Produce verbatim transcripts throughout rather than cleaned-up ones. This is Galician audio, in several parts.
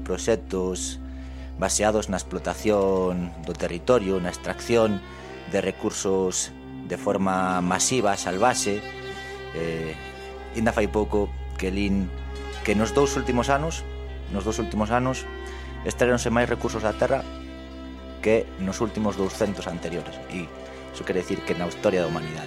proxectos baseados na explotación do territorio, na extracción de recursos de forma masiva, salvaxe. Eh, ainda fai pouco que lin que nos dous últimos anos, nos dous últimos anos, extraeronse máis recursos da terra que nos últimos douscentos anteriores. E iso quere decir que na historia da humanidade.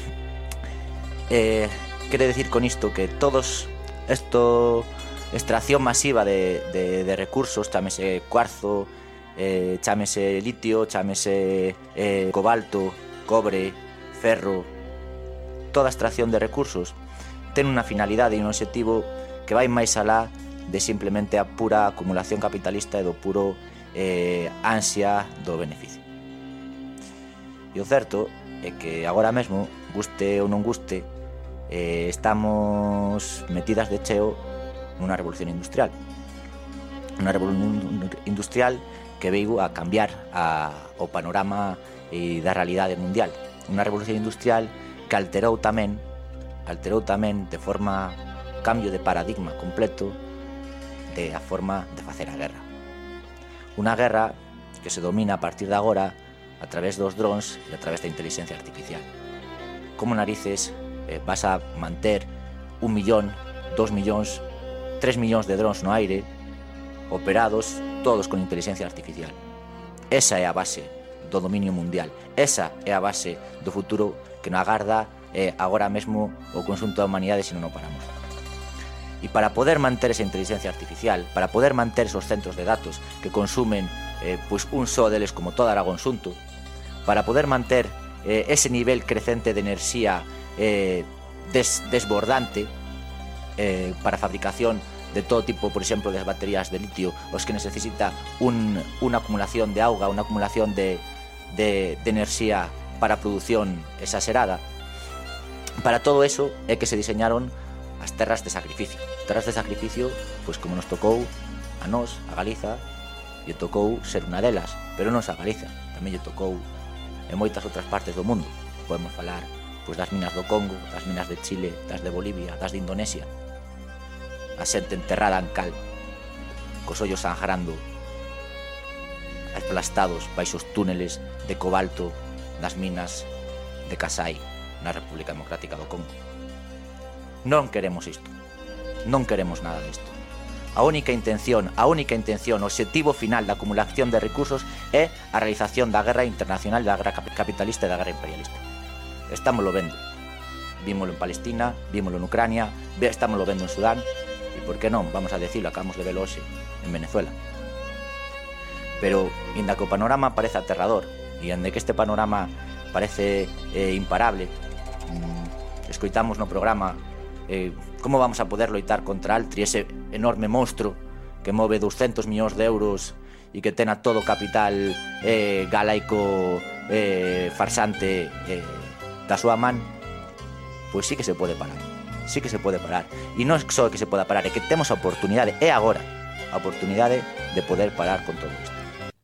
Eh, quere decir con isto que todos esto extracción masiva de, de, de recursos, chámese cuarzo, eh, chámese litio, chámese eh, cobalto, cobre, ferro, toda extracción de recursos ten unha finalidade e un objetivo que vai máis alá de simplemente a pura acumulación capitalista e do puro eh, ansia do beneficio. E o certo é que agora mesmo, guste ou non guste, eh, estamos metidas de cheo nunha revolución industrial. Unha revolución industrial que veio a cambiar a, o panorama e da realidade mundial. Unha revolución industrial que alterou tamén, alterou tamén de forma cambio de paradigma completo de a forma de facer a guerra. Unha guerra que se domina a partir de agora a través dos drones e a través da inteligencia artificial. Como narices eh, vas a manter un millón, dos millóns, tres millóns de drones no aire, operados todos con inteligencia artificial. Esa é a base do dominio mundial. Esa é a base do futuro que nos agarda eh, agora mesmo o conxunto da humanidade se non o paramos. E para poder manter esa inteligencia artificial, para poder manter esos centros de datos que consumen eh, pues un só deles como todo Aragón xunto, para poder manter eh, ese nivel crecente de enerxía eh, des, desbordante eh, para a fabricación de todo tipo, por exemplo, das baterías de litio, os que necesita un, unha acumulación de auga, unha acumulación de, de, de enerxía para a produción exagerada. Para todo eso é que se diseñaron as terras de sacrificio. Terras de sacrificio, pois como nos tocou a nós, a Galiza, lle tocou ser unha delas, pero non a Galiza, tamén lle tocou en moitas outras partes do mundo. Podemos falar pois das minas do Congo, das minas de Chile, das de Bolivia, das de Indonesia. A xente enterrada en cal, cos ollos sangrando, aplastados baixos túneles de cobalto das minas de Kasai na República Democrática do Congo. Non queremos isto, non queremos nada disto. A única intención, a única intención, o objetivo final da acumulación de recursos é a realización da guerra internacional, da guerra capitalista e da guerra imperialista. Estámoslo vendo. Vímoslo en Palestina, vímoslo en Ucrania, estámoslo vendo en Sudán, e por que non, vamos a decirlo, acabamos de velo hoxe en Venezuela. Pero, inda que o panorama parece aterrador, e ande que este panorama parece eh, imparable, mm, escoitamos no programa eh, como vamos a poder loitar contra Altri, ese enorme monstro que move doscientos millóns de euros e que ten a todo capital eh, galaico eh, farsante eh, da súa man. Pois sí que se pode parar, sí que se pode parar. E non só que se poda parar, é que temos a oportunidade, é agora, a oportunidade de poder parar con todo isto.